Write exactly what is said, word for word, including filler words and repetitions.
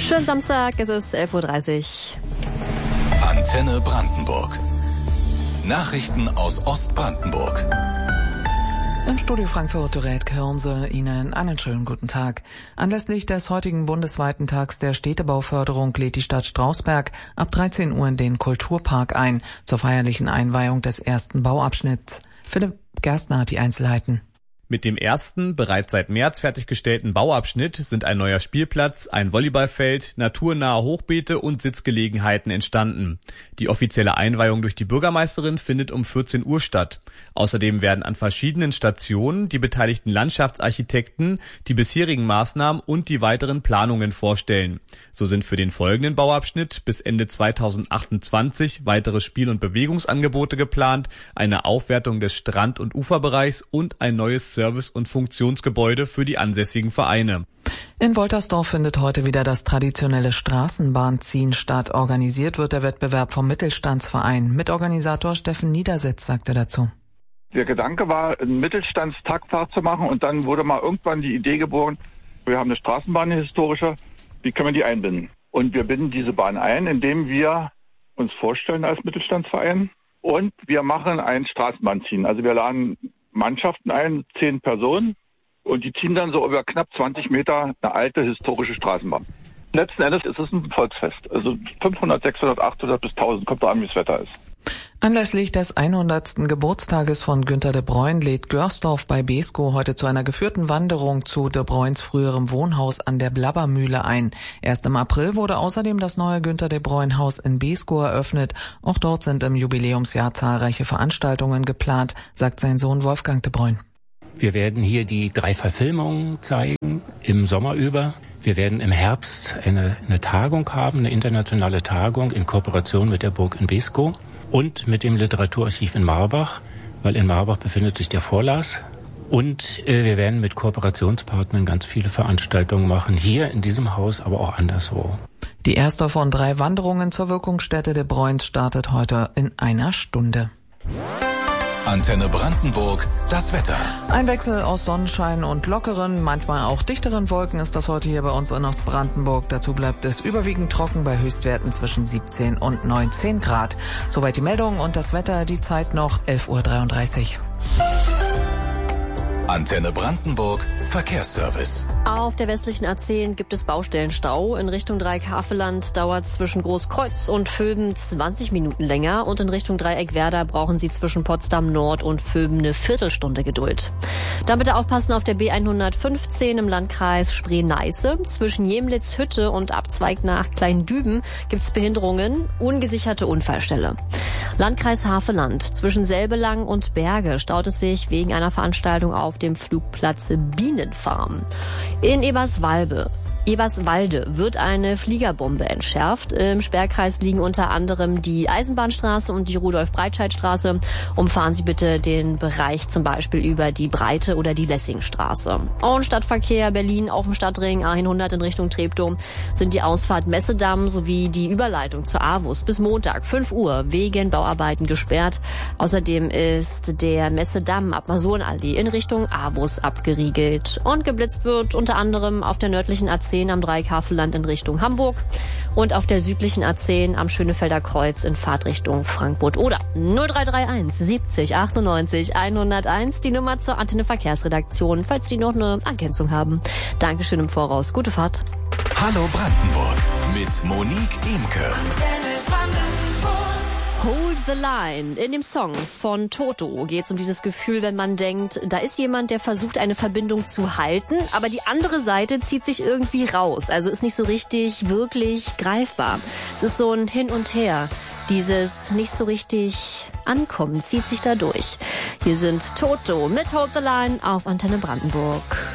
Schönen Samstag, es ist elf Uhr dreißig. Antenne Brandenburg. Nachrichten aus Ostbrandenburg. Im Studio Frankfurt rät Kirnse Ihnen einen schönen guten Tag. Anlässlich des heutigen bundesweiten Tags der Städtebauförderung lädt die Stadt Strausberg ab dreizehn Uhr in den Kulturpark ein, zur feierlichen Einweihung des ersten Bauabschnitts. Philipp Gerstner hat die Einzelheiten. Mit dem ersten, bereits seit März fertiggestellten Bauabschnitt sind ein neuer Spielplatz, ein Volleyballfeld, naturnahe Hochbeete und Sitzgelegenheiten entstanden. Die offizielle Einweihung durch die Bürgermeisterin findet um vierzehn Uhr statt. Außerdem werden an verschiedenen Stationen die beteiligten Landschaftsarchitekten die bisherigen Maßnahmen und die weiteren Planungen vorstellen. So sind für den folgenden Bauabschnitt bis Ende zweitausendachtundzwanzig weitere Spiel- und Bewegungsangebote geplant, eine Aufwertung des Strand- und Uferbereichs und ein neues Service- und Funktionsgebäude für die ansässigen Vereine. In Woltersdorf findet heute wieder das traditionelle Straßenbahnziehen statt. Organisiert wird der Wettbewerb vom Mittelstandsverein. Mitorganisator Steffen Niedersetz sagte dazu. Der Gedanke war, einen Mittelstandstaktfahrt zu machen und dann wurde mal irgendwann die Idee geboren, wir haben eine Straßenbahn, eine historische, wie können wir die einbinden? Und wir binden diese Bahn ein, indem wir uns vorstellen als Mittelstandsverein und wir machen ein Straßenbahnziehen. Also wir laden Mannschaften ein, zehn Personen, und die ziehen dann so über knapp zwanzig Meter eine alte historische Straßenbahn. Letzten Endes ist es ein Volksfest. Also fünfhundert, sechshundert, achthundert bis tausend, kommt da an, wie das Wetter ist. Anlässlich des hundertsten Geburtstages von Günter de Bruyne lädt Görsdorf bei Beeskow heute zu einer geführten Wanderung zu de Bruynes früherem Wohnhaus an der Blabbermühle ein. Erst im April wurde außerdem das neue Günter de Bruyne Haus in Beeskow eröffnet. Auch dort sind im Jubiläumsjahr zahlreiche Veranstaltungen geplant, sagt sein Sohn Wolfgang de Bruyne. Wir werden hier die drei Verfilmungen zeigen im Sommer über. Wir werden im Herbst eine, eine Tagung haben, eine internationale Tagung in Kooperation mit der Burg in Beeskow und mit dem Literaturarchiv in Marbach, weil in Marbach befindet sich der Vorlass. Und äh, wir werden mit Kooperationspartnern ganz viele Veranstaltungen machen, hier in diesem Haus, aber auch anderswo. Die erste von drei Wanderungen zur Wirkungsstätte de Bruyne startet heute in einer Stunde. Antenne Brandenburg, das Wetter. Ein Wechsel aus Sonnenschein und lockeren, manchmal auch dichteren Wolken ist das heute hier bei uns in Ostbrandenburg. Dazu bleibt es überwiegend trocken bei Höchstwerten zwischen siebzehn und neunzehn Grad. Soweit die Meldung und das Wetter, die Zeit noch elf Uhr dreiunddreißig. Antenne Brandenburg, Verkehrsservice. Auf der westlichen A zehn gibt es Baustellenstau. In Richtung Dreieck-Havelland dauert zwischen Großkreuz und Vöben zwanzig Minuten länger. Und in Richtung Dreieck-Werder brauchen Sie zwischen Potsdam Nord und Vöben eine Viertelstunde Geduld. Dann bitte aufpassen auf der B hundertfünfzehn im Landkreis Spree-Neiße. Zwischen Jemlitz-Hütte und Abzweig nach Kleindüben gibt es Behinderungen, ungesicherte Unfallstelle. Landkreis Havelland. Zwischen Selbelang und Berge staut es sich wegen einer Veranstaltung auf dem Flugplatz Bienenfarm. In Eberswalde. Eberswalde wird eine Fliegerbombe entschärft. Im Sperrkreis liegen unter anderem die Eisenbahnstraße und die Rudolf-Breitscheid-Straße. Umfahren Sie bitte den Bereich zum Beispiel über die Breite oder die Lessingstraße. Und Stadtverkehr Berlin auf dem Stadtring A hundert in Richtung Treptow sind die Ausfahrt Messedamm sowie die Überleitung zur A W U S bis Montag fünf Uhr wegen Bauarbeiten gesperrt. Außerdem ist der Messedamm ab Masurenallee in Richtung A W U S abgeriegelt. Und geblitzt wird unter anderem auf der nördlichen A zehn am Dreieck-Havelland in Richtung Hamburg und auf der südlichen A zehn am Schönefelder Kreuz in Fahrtrichtung Frankfurt-Oder. null drei drei eins siebzig achtundneunzig hunderteins, die Nummer zur Antenne Verkehrsredaktion, falls Sie noch eine Ergänzung haben. Dankeschön im Voraus. Gute Fahrt. Hallo Brandenburg mit Monique Imke. Hold the Line. In dem Song von Toto geht es um dieses Gefühl, wenn man denkt, da ist jemand, der versucht, eine Verbindung zu halten, aber die andere Seite zieht sich irgendwie raus. Also ist nicht so richtig, wirklich greifbar. Es ist so ein Hin und Her. Dieses nicht so richtig ankommen zieht sich da durch. Hier sind Toto mit Hold the Line auf Antenne Brandenburg.